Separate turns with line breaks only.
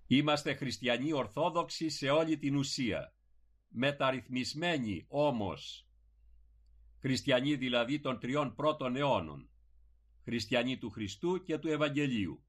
Είμαστε χριστιανοί ορθόδοξοι σε όλη την ουσία, μεταρρυθμισμένοι όμως. Χριστιανοί δηλαδή των 3 πρώτων αιώνων, χριστιανοί του Χριστού και του Ευαγγελίου.